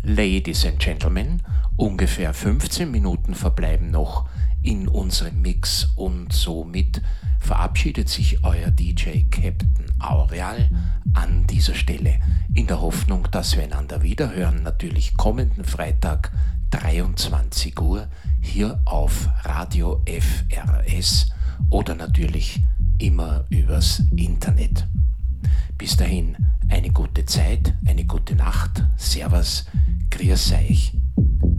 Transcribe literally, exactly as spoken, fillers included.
Ladies and Gentlemen, ungefähr fünfzehn Minuten verbleiben noch in unserem Mix und somit verabschiedet sich euer D J Captain Aureal an dieser Stelle in der Hoffnung, dass wir einander wiederhören, natürlich kommenden Freitag dreiundzwanzig Uhr hier auf Radio F R S oder natürlich immer übers Internet. Bis dahin eine gute Zeit, eine gute Nacht, Servus, Grüß euch.